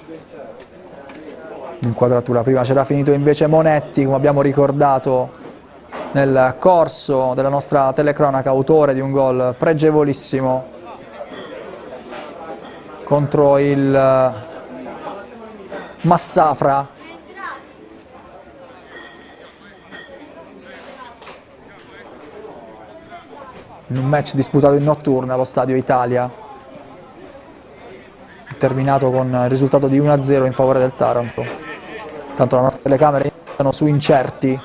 L'inquadratura prima c'era finito invece Monetti, come abbiamo ricordato nel corso della nostra telecronaca, autore di un gol pregevolissimo contro il Massafra. In un match disputato in notturna allo Stadio Italia, terminato con il risultato di 1-0 in favore del Taranto. Tanto le nostre telecamere sono su incerti.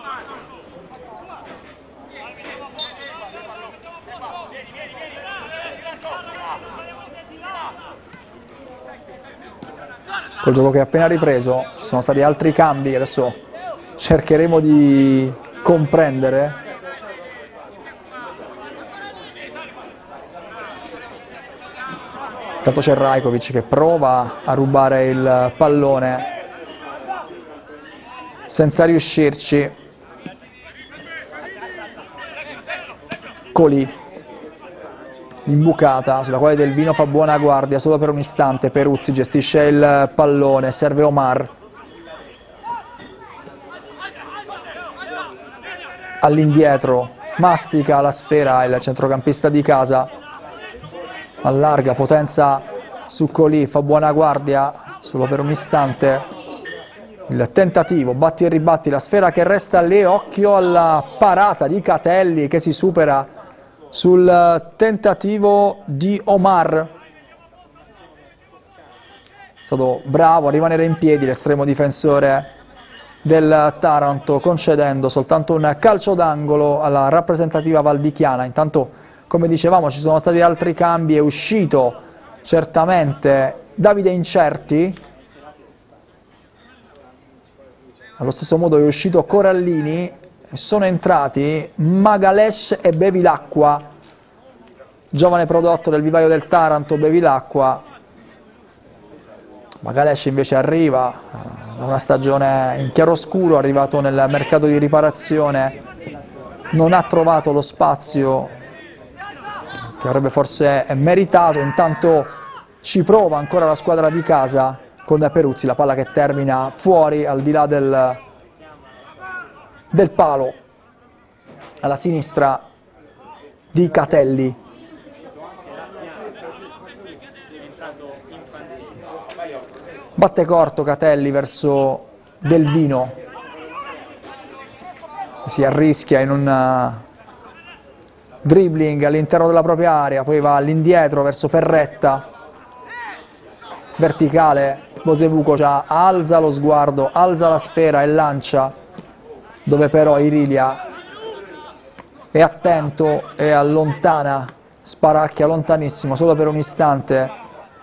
Col gioco che è appena ripreso ci sono stati altri cambi che adesso cercheremo di comprendere. Intanto c'è Rajkovic che prova a rubare il pallone senza riuscirci. Colì, l'imbucata sulla quale Del Vino fa buona guardia solo per un istante. Peruzzi gestisce il pallone, serve Omar. All'indietro, mastica la sfera il centrocampista di casa. Allarga, Potenza su Colì, fa buona guardia solo per un istante. Il tentativo, batti e ribatti, la sfera che resta lì, occhio alla parata di Catelli che si supera sul tentativo di Omar. È stato bravo a rimanere in piedi l'estremo difensore del Taranto, concedendo soltanto un calcio d'angolo alla rappresentativa valdichiana. Intanto, come dicevamo, ci sono stati altri cambi, è uscito certamente Davide Incerti, allo stesso modo è uscito Corallini e sono entrati Magalesh e Bevilacqua, giovane prodotto del vivaio del Taranto. Bevilacqua, Magalesh invece arriva da una stagione in chiaroscuro, arrivato nel mercato di riparazione, non ha trovato lo spazio che avrebbe forse meritato. Intanto ci prova ancora la squadra di casa con Peruzzi, la palla che termina fuori al di là del palo alla sinistra di Catelli. Batte corto Catelli verso Del Vino, si arrischia in un dribbling all'interno della propria area, poi va all'indietro verso Perretta, verticale. Bozevuco già alza lo sguardo, alza la sfera e lancia, dove però Irilia è attento e allontana, sparacchia lontanissimo solo per un istante.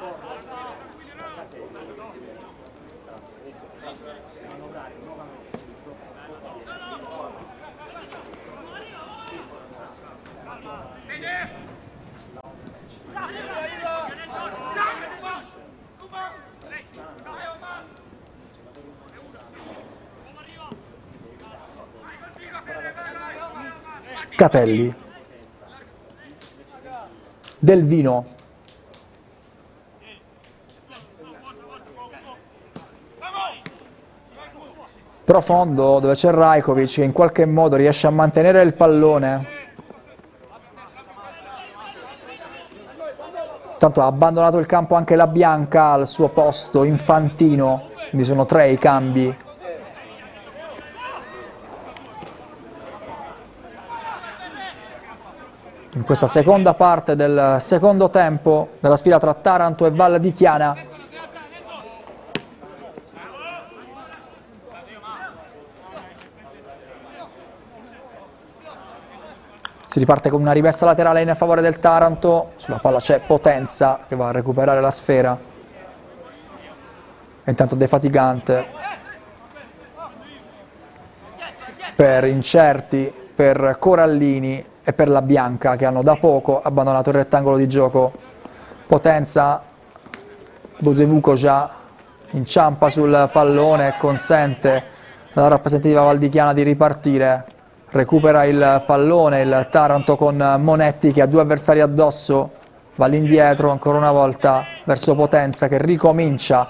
Catelli, Del Vino, profondo dove c'è Rajkovic che in qualche modo riesce a mantenere il pallone. Tanto ha abbandonato il campo anche la Bianca al suo posto, Infantino, quindi sono 3 i cambi. In questa seconda parte del secondo tempo della sfida tra Taranto e Val di Chiana. Si riparte con una rimessa laterale in favore del Taranto, sulla palla c'è Potenza che va a recuperare la sfera. E intanto defatigante per Incerti, per Corallini e per la Bianca, che hanno da poco abbandonato il rettangolo di gioco. Potenza, Bozevuco già inciampa sul pallone e consente alla rappresentativa valdichiana di ripartire. Recupera il pallone il Taranto con Monetti che ha 2 avversari addosso, va all'indietro ancora una volta verso Potenza che ricomincia